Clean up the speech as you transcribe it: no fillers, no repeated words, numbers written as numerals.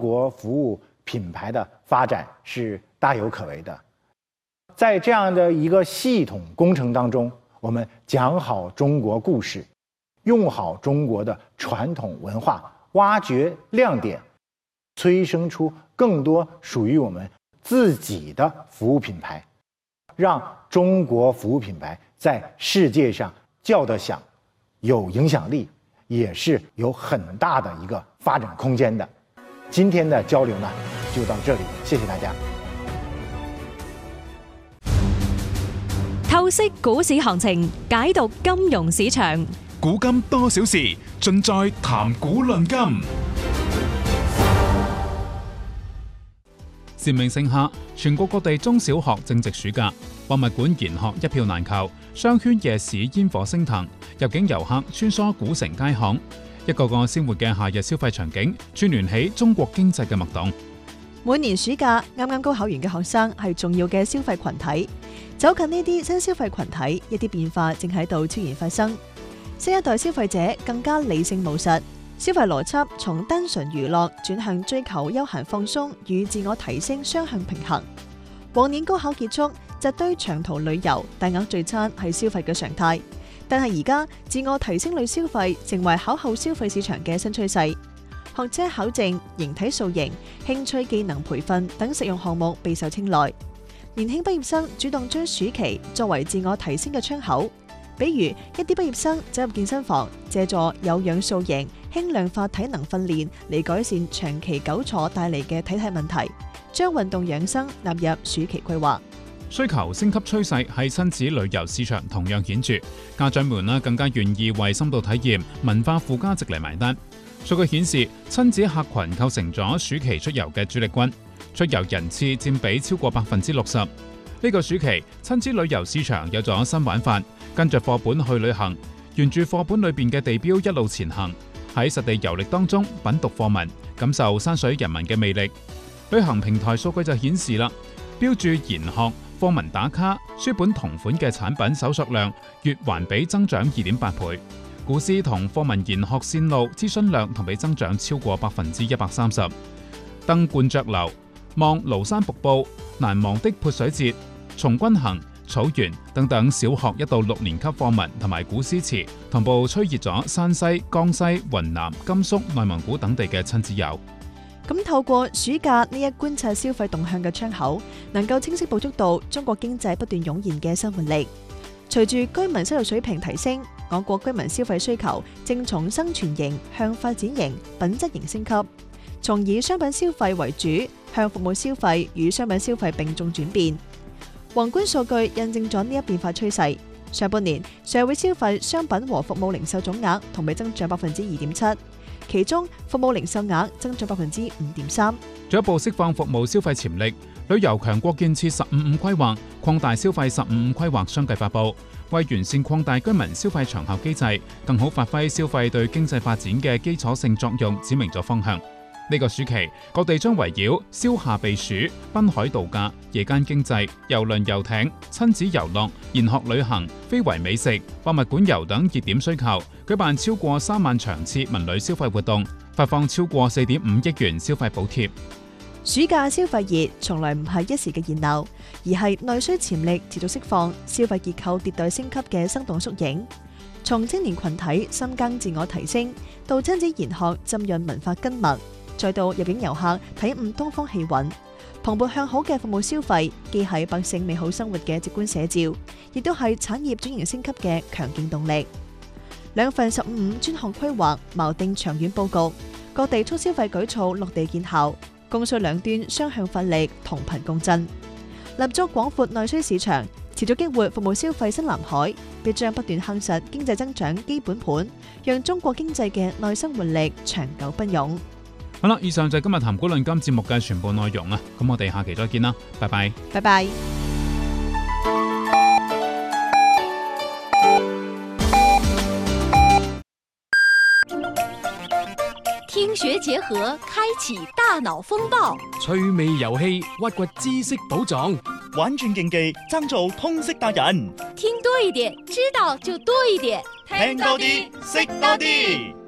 国服務品牌的發展是大有可為的。在這樣的一個系統工程當中，我們講好中國故事，用好中國的傳統文化，挖掘亮點，催生出更多屬於我們自己的服務品牌，讓中國服務品牌在世界上叫得響，有影響力，也是有很大的一個發展空間的。今天的交流呢，就到這裡，謝謝大家。 透析股市行情，解讀金融市場。 古今多少事，盡在談古論今。禪鳴盛夏，全國各地中小學正值暑假，博物館研學一票難求，商圈夜市煙火升騰，入境遊客穿梭古城街巷，一個個鮮活嘅夏日消費場景，串聯起中國經濟嘅脈動。 每年暑假，啱啱高考完嘅學生係重要嘅消費群體。走近呢啲新消費群體，一啲變化正喺度悄然發生。新一代消費者更加理性務實，消費邏輯從單純娛樂轉向追求休閒放鬆與自我提升雙向平衡。往年高考結束，紮堆長途旅遊、大額聚餐係消費嘅常態，但係而家自我提升類消費成為考後消費市場嘅新趨勢。學車考證、形體塑形、興趣技能培訓等實用項目備受青睞。年輕畢業生主動將暑期作為自我提升嘅窗口，比如一啲畢業生走入健身房，借助有氧塑形、輕量化體能訓練嚟改善長期久坐帶嚟嘅體態問題，將運動養生納入暑期規劃。 需求升級趨勢喺親子旅遊市場同樣顯著，家長們更加願意為深度體驗、文化附加值嚟埋單。數據顯示，親子客群構成咗暑期出遊嘅主力軍。出遊人次佔比超過60%。呢個暑期，親子旅遊市場有咗新玩法，跟着課本去旅行，沿住課本裏邊嘅地標一路前行，喺實地遊歷當中品讀課文，感受山水人文嘅魅力。旅行平台數據就顯示啦，標注研學、課文打卡、書本同款嘅產品搜索量月環比增長2.8倍。古詩同課文研學線路諮詢量同比增長超過130%。登鸛雀樓、望廬山瀑布、難忘的潑水節、從軍行、草原等等小學1到6年級課文同埋古詩詞，同步吹熱咗山西、江西、雲南、甘肅、內蒙古等地嘅親子遊。 咁透過暑假呢一觀察消費動向嘅窗口，能夠清晰捕捉到中國經濟不斷湧現嘅新活力。隨住居民收入水平提升，我國居民消費需求正從生存型向發展型、品質型升級，從以商品消費為主，向服務消費與商品消費並重轉變。宏觀數據印證咗呢一變化趨勢。上半年社會消費商品和服務零售總額同比增長2.7%，其中服務零售額增長5.3%。 進一步釋放服務消費潛力，旅遊強國建設15.5規劃、擴大消費15.5規劃相繼發布，為完善擴大居民消費長效機制，更好發揮消費對經濟發展嘅基礎性作用，指明咗方向。呢個暑期，各地將圍繞消夏避暑、濱海度假、夜間經濟、郵輪遊艇、親子遊樂、研學旅行、非遺美食、博物館遊等熱點需求，舉辦超過3萬場次文旅消費活動，發放超過4.5億元消費補貼。 暑假消費熱從來唔係一時嘅熱鬧，而係內需潛力持續釋放、消費結構迭代升級嘅生動縮影。從青年群體深耕自我提升，到親子研學浸潤文化根脈，再到入境遊客體悟東方氣韻，蓬勃向好嘅服務消費，既係百姓美好生活嘅直觀寫照，亦都係產業轉型升級嘅強勁動力。兩份15.5專項規劃錨定長遠佈局，各地促消費舉措落地見效，供需兩端雙向發力，同頻共振，立足廣闊內需市場，持續激活服務消費新藍海，必將不斷夯實經濟增長基本盤，讓中國經濟嘅內生活力長久奔湧。 好啦，以上就係今日談古論今節目嘅全部內容啦。咁我哋下期再見啦，拜拜。 拜拜。 聽學結合，開啟大腦風暴， 趣味遊戲，挖掘知識寶藏， 玩轉競技，爭做通識達人。 聽多一點，知道就多一點， 聽多啲，識多啲。